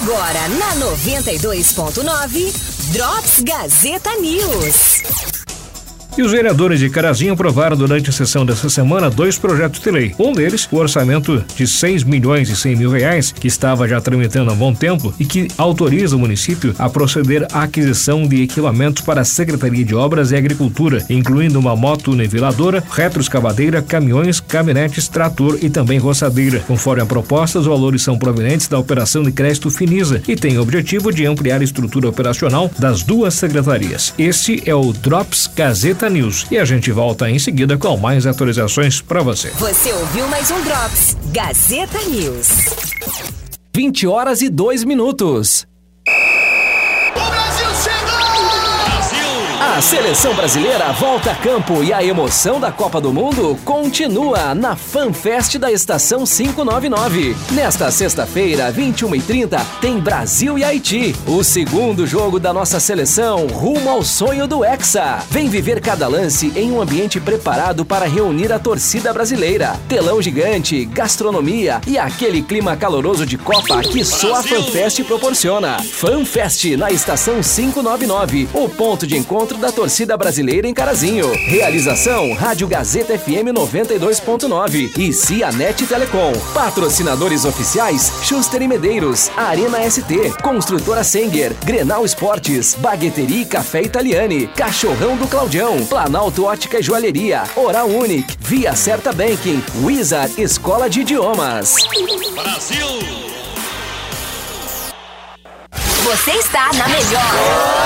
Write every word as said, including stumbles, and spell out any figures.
Agora na noventa e dois ponto nove, Drops Gazeta News. E os vereadores de Carazinho aprovaram durante a sessão dessa semana dois projetos de lei. Um deles, o orçamento de seis milhões e cem mil reais, que estava já tramitando há bom tempo e que autoriza o município a proceder à aquisição de equipamentos para a Secretaria de Obras e Agricultura, incluindo uma moto niveladora, retroescavadeira, caminhões, caminhonetes, trator e também roçadeira. Conforme a proposta, os valores são provenientes da operação de crédito Finisa e tem o objetivo de ampliar a estrutura operacional das duas secretarias. Este é o Drops Gazeta News e a gente volta em seguida com mais atualizações para você. Você ouviu mais um Drops Gazeta News. vinte horas e dois minutos. O Brasil chegou! A seleção brasileira volta a campo e a emoção da Copa do Mundo continua na FanFest da Estação quinhentos e noventa e nove. Nesta sexta-feira, vinte e uma e trinta, tem Brasil e Haiti. O segundo jogo da nossa seleção rumo ao sonho do Hexa. Vem viver cada lance em um ambiente preparado para reunir a torcida brasileira. Telão gigante, gastronomia e aquele clima caloroso de Copa que só a FanFest proporciona. FanFest na Estação quinhentos e noventa e nove, o ponto de encontro da torcida brasileira em Carazinho. Realização Rádio Gazeta F M noventa e dois ponto nove e Cianet Telecom. Patrocinadores oficiais Schuster e Medeiros, Arena S T, Construtora Senger, Grenal Esportes, Bagueteria e Café Italiane, Cachorrão do Claudião, Planalto Ótica e Joalheria, Oral Unique, Via Certa Banking, Wizard Escola de Idiomas. Brasil! Você está na melhor.